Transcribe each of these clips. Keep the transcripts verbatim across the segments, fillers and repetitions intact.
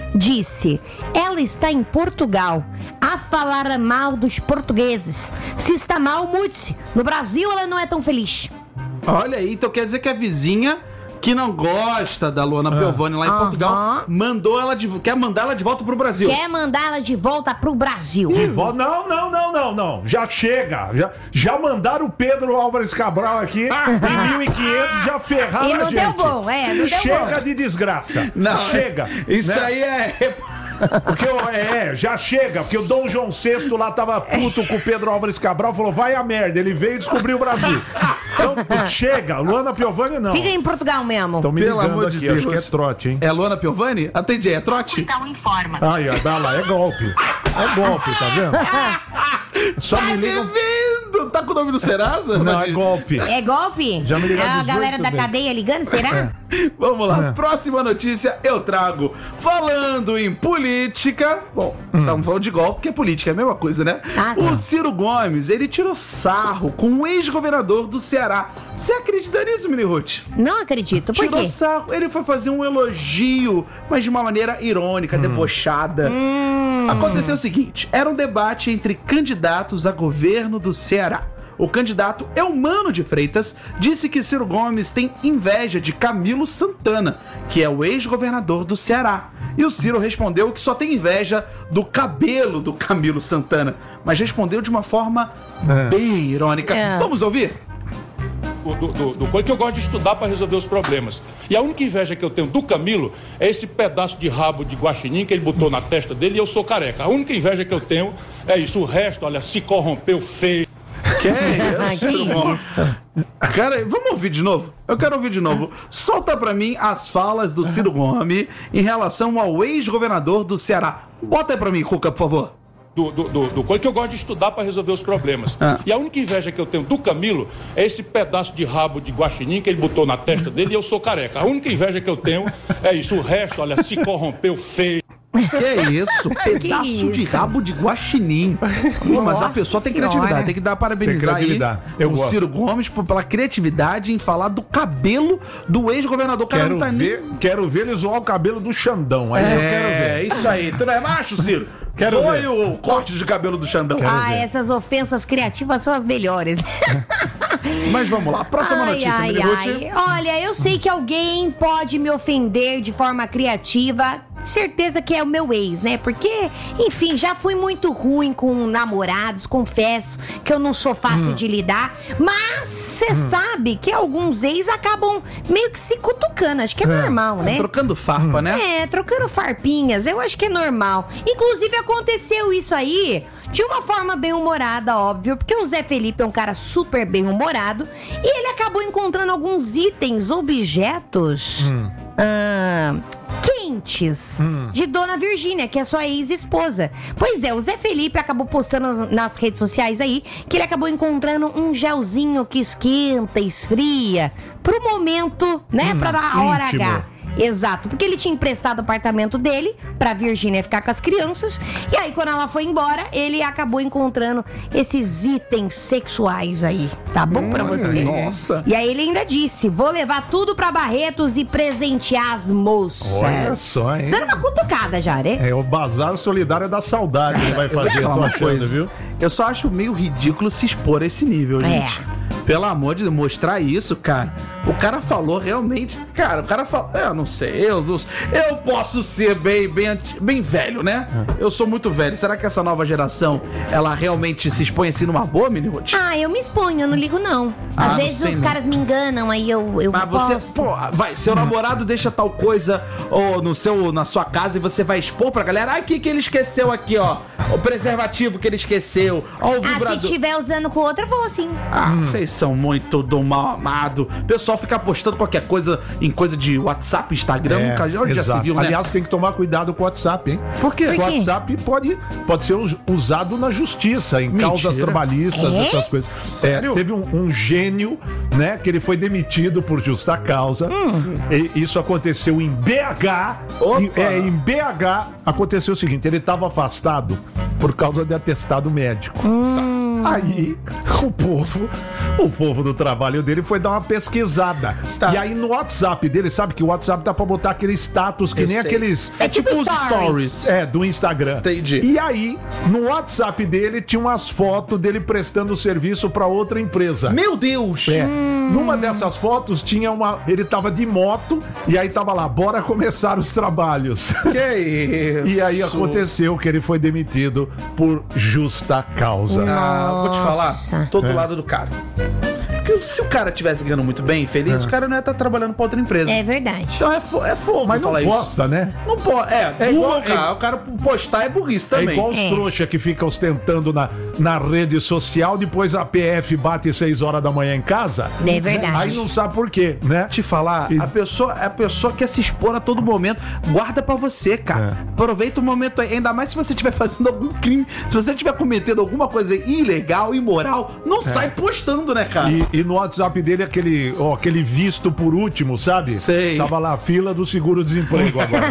disse: ela está em Portugal a falar mal dos portugueses. Se está mal, mude-se. No Brasil ela não é tão feliz. Olha aí, então quer dizer que a vizinha que não gosta da Luana Piovani lá em Aham. Portugal mandou ela de, quer mandar ela de volta pro Brasil. Quer mandar ela de volta pro Brasil. De volta? Não, não, não, não, não. Já chega. Já, já mandaram o Pedro Álvares Cabral aqui em mil e quinhentos, já ferraram E a não gente. deu bom, é, não deu Chega bom. de desgraça. Não, chega. Isso né? aí é... Porque eu- é, já chega, porque o Dom João sexto lá tava puto com o Pedro Álvares Cabral, falou, vai a merda, ele veio e descobriu o Brasil. Então, chega, Luana Piovani não. Fica em Portugal mesmo. Estão me Pelo ligando amor de aqui, Deus. acho que é trote, hein? É a Luana Piovani? Atendi, é trote? Então informa. Ai, ó, dá lá, é golpe. É golpe, tá vendo? Só Tá me ligam... devendo! Tá com o nome do Serasa? Não, é Nadir? golpe. É golpe? Já me ligaram É a dezoito galera da vezes. cadeia ligando, será? Vamos lá, É. próxima notícia eu trago. Falando em política. Bom, estamos falando de golpe, porque é política, é a mesma coisa, né? Ah, tá. O Ciro Gomes, ele tirou sarro com o ex-governador do Ceará. Você acredita nisso, Mini Ruth? Não acredito. Por Tirou quê? sarro, ele foi fazer um elogio, mas de uma maneira irônica, debochada. Aconteceu o seguinte: era um debate entre candidatos a governo do Ceará. O candidato Eumano de Freitas disse que Ciro Gomes tem inveja de Camilo Santana, que é o ex-governador do Ceará. E o Ciro respondeu que só tem inveja do cabelo do Camilo Santana, mas respondeu de uma forma bem irônica. É. Vamos ouvir? do, do, do, do coisa que eu gosto de estudar para resolver os problemas. E a única inveja que eu tenho do Camilo é esse pedaço de rabo de guaxinim que ele botou na testa dele e eu sou careca. A única inveja que eu tenho é isso. O resto, olha, se corrompeu feio. Que é isso? Que isso? Cara, vamos ouvir de novo? Eu quero ouvir de novo. Solta pra mim as falas do Ciro Gomes em relação ao ex-governador do Ceará. Bota aí pra mim, Cuca, por favor. Do, do, do, do coisa que eu gosto de estudar para resolver os problemas. Ah. E a única inveja que eu tenho do Camilo é esse pedaço de rabo de guaxinim que ele botou na testa dele e eu sou careca. A única inveja que eu tenho é isso. O resto, olha, se corrompeu feio. Que isso? Pedaço isso? de rabo de guaxinim. Pô, mas a Nossa pessoa tem Senhora. criatividade. Tem que dar parabenizar Tem criatividade. aí Eu o gosto. Ciro Gomes por- pela criatividade em falar do cabelo do ex-governador. O cara Quero não tá ver, quero ver ele zoar o cabelo do Xandão. Aí nem... eu quero ver. É, isso aí. Tu não é macho, Ciro? Quero Foi ver. o corte de cabelo do Xandão. Ah, essas ofensas criativas são as melhores. Mas vamos lá. Próxima Ai, notícia, ai, Mini Ruth. ai. Olha, eu sei que alguém pode me ofender de forma criativa. Certeza que é o meu ex, né? Porque, enfim, já fui muito ruim com namorados, confesso que eu não sou fácil de lidar. Mas você sabe que alguns ex acabam meio que se cutucando. Acho que é, normal, né? Trocando farpa, né? É, trocando farpinhas, eu acho que é normal. Inclusive, aconteceu isso aí de uma forma bem humorada, óbvio, porque o Zé Felipe é um cara super bem humorado e ele acabou encontrando alguns itens, objetos ah, quentes de Dona Virgínia, que é sua ex-esposa. Pois é, o Zé Felipe acabou postando nas, nas redes sociais aí que ele acabou encontrando um gelzinho que esquenta, esfria, pro momento, né, pra dar a hora íntimo. H. Exato, porque ele tinha emprestado o apartamento dele pra Virgínia ficar com as crianças. E aí, quando ela foi embora, ele acabou encontrando esses itens sexuais aí. Tá bom pra você? Nossa. E aí ele ainda disse: vou levar tudo pra Barretos e presentear as moças. Olha só, hein? Dando uma cutucada já, né? É o Bazar Solidário da Saudade que vai fazer, eu tô achando, viu? Eu só acho meio ridículo se expor a esse nível, gente. Pelo amor de Deus, mostrar isso, cara. O cara falou realmente. Cara, o cara falou. Eu não sei, eu, não- eu posso ser bem, bem, anti- bem velho, né? Eu sou muito velho. Será que essa nova geração ela realmente se expõe assim numa boa, Mini Ruth? Ah, eu me exponho, eu não ligo não. Ah, Às não vezes sei os não. caras me enganam, aí eu, eu Mas você, posto. pô, vai, seu namorado deixa tal coisa ou no seu, na sua casa e você vai expor pra galera. Ah, o que que ele esqueceu aqui, ó? O preservativo que ele esqueceu. Ó, o Ah, vibrador. se tiver usando com outra, eu vou assim. Ah, vocês são muito do mal amado. O pessoal fica postando qualquer coisa em coisa de WhatsApp, Instagram, nunca onde já se exato. viu, né? Aliás, tem que tomar cuidado com o WhatsApp, hein? Por quê? O Por quê? WhatsApp pode, pode ser us- usado na justiça, em Mentira. causas trabalhistas, É? essas coisas. Sério? É, teve um, um gênio, né, que ele foi demitido por justa causa. E isso aconteceu em B H. Opa! Em, é, em B H aconteceu o seguinte: ele estava afastado por causa de atestado médico. Aí, o povo, o povo do trabalho dele foi dar uma pesquisada. Tá. E aí no WhatsApp dele, sabe que o WhatsApp dá pra botar aquele status que Eu nem sei. aqueles... É tipo os stories. stories. É, do Instagram. Entendi. E aí, no WhatsApp dele, tinha umas fotos dele prestando serviço pra outra empresa. Meu Deus! É. Numa dessas fotos tinha uma... Ele tava de moto e aí tava lá, bora começar os trabalhos. Que isso? E aí aconteceu que ele foi demitido por justa causa. Ah, vou te falar, Nossa. tô do É. lado do cara. Porque se o cara tivesse ganhando muito bem, feliz, o cara não ia estar trabalhando pra outra empresa. É verdade. Então é, fo é fogo Mas não falar posta, isso. né? Não pode. É, É burro, igual- cara. O cara postar é burrice É também. igual os É. trouxa que fica ostentando na, na rede social, depois a P F bate seis horas da manhã em casa. É verdade. Aí não sabe por quê, né? Te falar, a pessoa, a pessoa quer se expor a todo momento. Guarda pra você, cara. É. Aproveita o momento aí. Ainda mais se você estiver fazendo algum crime. Se você estiver cometendo alguma coisa ilegal, imoral, não sai postando, né, cara? E, e no WhatsApp dele, aquele, ó, aquele visto por último, sabe? Sei. Tava lá, fila do seguro-desemprego agora.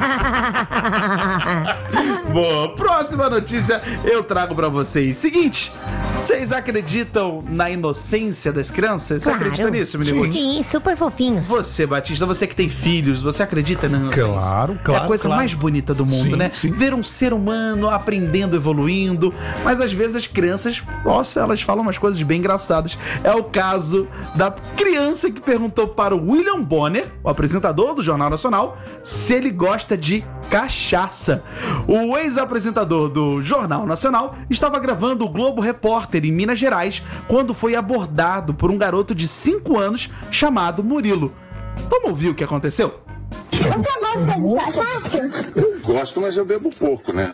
Boa, próxima notícia eu trago pra vocês. Seguinte, vocês acreditam na inocência das crianças? Você acredita nisso, menino? Sim, super fofinhos. Você, Batista, você que tem filhos, você acredita na inocência? Claro, claro, É a coisa claro. mais bonita do mundo, Sim, né? sim. Ver um ser humano aprendendo, evoluindo. Mas às vezes as crianças, nossa, elas falam umas coisas bem engraçadas. É o caso da criança que perguntou para o William Bonner, o apresentador do Jornal Nacional, se ele gosta de cachaça. O ex-apresentador do Jornal Nacional estava gravando o Globo Repórter em Minas Gerais quando foi abordado por um garoto de cinco anos chamado Murilo. Vamos ouvir o que aconteceu? Você gosta de cachaça? Eu gosto, mas eu bebo pouco, né?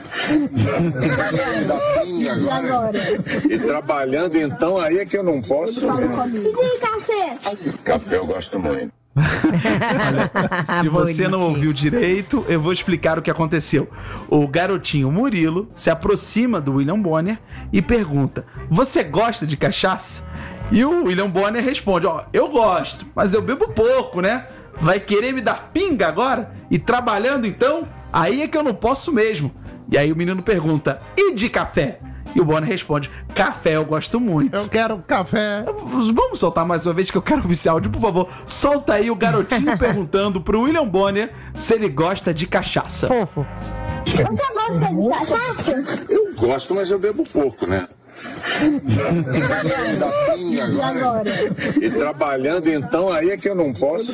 E agora? E trabalhando, então, aí é que eu não posso. E café? Café eu gosto muito. Se você não Bonitinho. ouviu direito, eu vou explicar o que aconteceu. O garotinho Murilo se aproxima do William Bonner e pergunta: você gosta de cachaça? E o William Bonner responde: ó, eu gosto, mas eu bebo pouco, né? Vai querer me dar pinga agora? E trabalhando então? Aí é que eu não posso mesmo. E aí o menino pergunta: e de café? E o Bonner responde: café eu gosto muito. Eu quero café. Vamos soltar mais uma vez que eu quero ouvir esse áudio, por favor. Solta aí o garotinho perguntando pro William Bonner se ele gosta de cachaça. Fofo. Você gosta de cachaça? Eu gosto, mas eu bebo pouco, né? E agora? E trabalhando, então, aí é que eu não posso.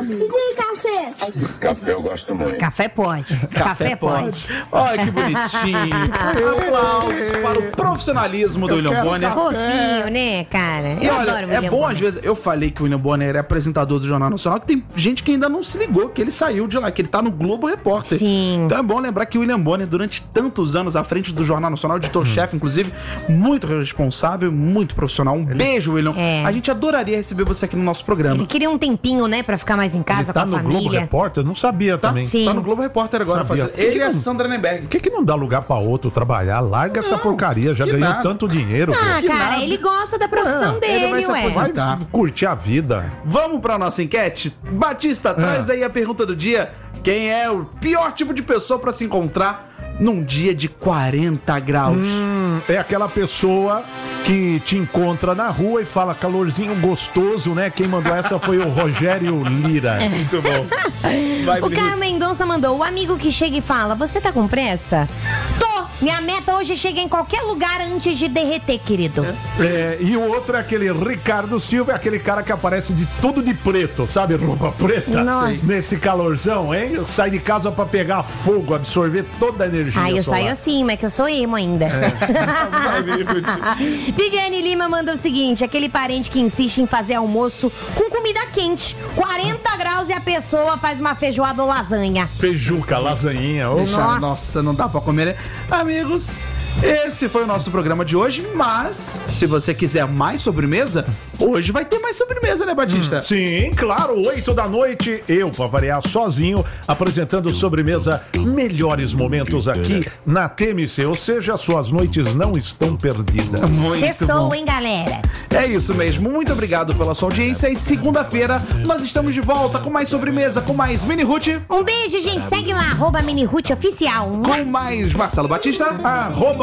E café? Café eu gosto muito. Café pode. Café, pode. Olha que bonitinho. Aplausos para o profissionalismo do William Bonner. Fofinho, né, cara? E Eu olha, adoro o é William bom Bonner. às vezes, eu falei que o William Bonner é apresentador do Jornal Nacional, que tem gente que ainda não se ligou que ele saiu de lá, que ele tá no Globo Repórter. Sim. Então é bom lembrar que o William Bonner, durante tantos anos à frente do Jornal Nacional, editor-chefe, inclusive, muito responsável, muito profissional. Um beijo, William. É. A gente adoraria receber você aqui no nosso programa. Ele queria um tempinho, né, pra ficar mais em casa Ele tá com a no Globo família. Repórter? Eu não sabia Tá? também. Sim. Tá no Globo Repórter agora. Sabia. Fazendo. Que que Ele e a não- Sandra Nemberg. Por que, que não dá lugar pra outro trabalhar? Larga essa porcaria, já que ganhou nada. tanto dinheiro. Ah, pô. Que cara, nada. ele gosta da profissão ele vai dele, se ué. aposentar. Vai curtir a vida. Vamos pra nossa enquete? Batista, traz aí a pergunta do dia. Quem é o pior tipo de pessoa pra se encontrar num dia de quarenta graus? Hum, é aquela pessoa que te encontra na rua e fala calorzinho gostoso, né? Quem mandou essa foi o Rogério Lira. Muito bom. Vai, O Bruno. Caio Mendonça mandou: o amigo que chega e fala: você tá com pressa? Tô! Minha meta hoje é chegar em qualquer lugar antes de derreter, querido. É, e o outro é aquele Ricardo Silva, é aquele cara que aparece de tudo de preto, sabe? Roupa preta. Nossa. Nesse calorzão, hein? Sai de casa pra pegar fogo, absorver toda a energia Ah, eu solar. saio assim, mas que eu sou emo ainda. Vai, Bruno. Viviane Lima manda o seguinte: aquele parente que insiste em fazer almoço com comida quente, quarenta graus, e a pessoa faz uma feijoada ou lasanha. Feijuca, lasanhinha. Ô, Deixa- Nossa. Nossa, não dá pra comer, né? Amigos, esse foi o nosso programa de hoje, mas se você quiser mais sobremesa, hoje vai ter mais sobremesa, né, Batista? Sim, claro, oito da noite, eu, pra variar, sozinho, apresentando sobremesa, melhores momentos aqui na T M C, ou seja, suas noites não estão perdidas. Muito Sextou, bom. hein, galera? É isso mesmo, muito obrigado pela sua audiência e segunda-feira nós estamos de volta com mais sobremesa, com mais Mini Ruth, Um beijo, gente. Segue lá, arroba Mini Ruth Oficial. com mais Marcelo Batista, arroba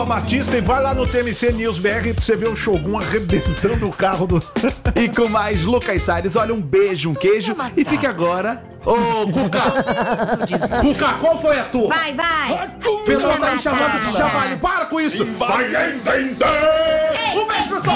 arroba Batista, e vai lá no T M C News B R pra você ver o Shogun arrebentando o carro do... E com mais Lucas Salles, olha, um beijo, um queijo. E fique agora... Ô, Cuca! Cuca, qual foi a tua? Vai, vai. O pessoal tá me Matar. chamando de javali. Para com isso! Vai entender!